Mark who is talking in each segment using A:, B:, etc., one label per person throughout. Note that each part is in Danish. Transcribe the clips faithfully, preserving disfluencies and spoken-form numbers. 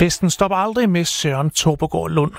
A: Festen stopper aldrig med Søren Tobergaard Lund.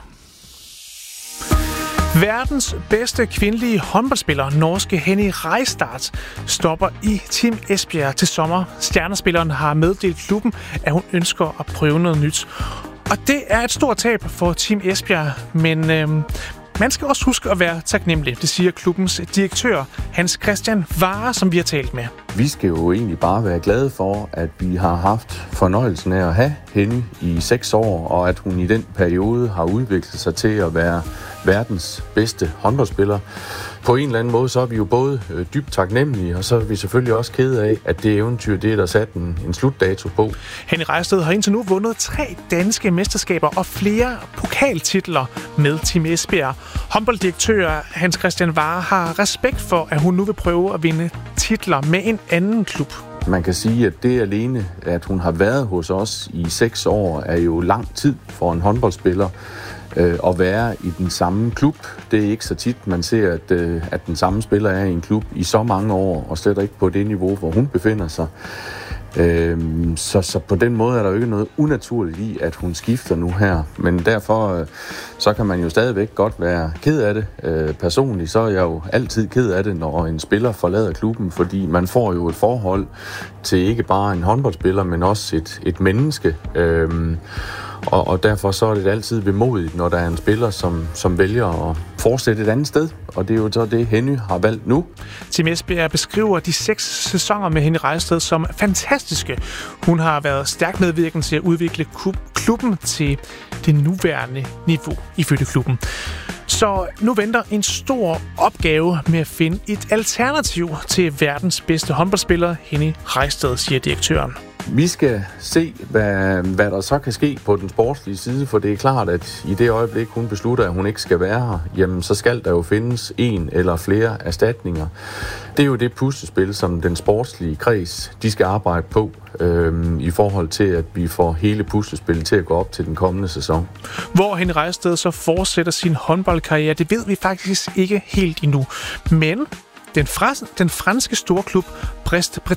A: Verdens bedste kvindelige håndboldspiller, norske Henny Reistad, stopper i Team Esbjerg til sommer. Stjernespilleren har meddelt klubben, at hun ønsker at prøve noget nyt. Og det er et stort tab for Team Esbjerg, men øhm, man skal også huske at være taknemmelig. Det siger klubbens direktør, Hans Christian Vare, som vi har talt med.
B: Vi skal jo egentlig bare være glade for, at vi har haft fornøjelsen af at have hende i seks år, og at hun i den periode har udviklet sig til at være verdens bedste håndboldspiller. På en eller anden måde, så er vi jo både øh, dybt taknemmelige, og så er vi selvfølgelig også kede af, at det eventyr, det er der sat en, en slutdato på.
A: Henny Reistad har indtil nu vundet tre danske mesterskaber og flere pokaltitler med Team Esbjerg. Håndbolddirektør Hans Christian Vare har respekt for, at hun nu vil prøve at vinde titler med en anden klub.
B: Man kan sige, at det alene, at hun har været hos os i seks år, er jo lang tid for en håndboldspiller. At være i den samme klub. Det er ikke så tit, man ser, at, at den samme spiller er i en klub i så mange år, og slet ikke på det niveau, hvor hun befinder sig. Så, så på den måde er der jo ikke noget unaturligt i, at hun skifter nu her. Men derfor så kan man jo stadigvæk godt være ked af det. Personligt så er jeg jo altid ked af det, når en spiller forlader klubben, fordi man får jo et forhold til ikke bare en håndboldspiller, men også et, et menneske. Og, og derfor så er det altid vemodigt, når der er en spiller, som, som vælger at fortsætte et andet sted. Og det er jo så det, Henny har valgt nu.
A: Team Esbjerg beskriver de seks sæsoner med Henny Reistad som fantastiske. Hun har været stærkt medvirkende til at udvikle klubben til det nuværende niveau, ifølge klubben. Så nu venter en stor opgave med at finde et alternativ til verdens bedste håndboldspiller, Henny Reistad, siger direktøren.
B: Vi skal se, hvad, hvad der så kan ske på den sportslige side, for det er klart, at i det øjeblik, hun beslutter, at hun ikke skal være her, jamen så skal der jo findes en eller flere erstatninger. Det er jo det puslespil, som den sportslige kreds, de skal arbejde på, øhm, i forhold til, at vi får hele puslespillet til at gå op til den kommende sæson. Hvor
A: Henny Reistad så fortsætter sin håndboldkarriere, det ved vi faktisk ikke helt endnu. Men den, fra, den franske storklub Brest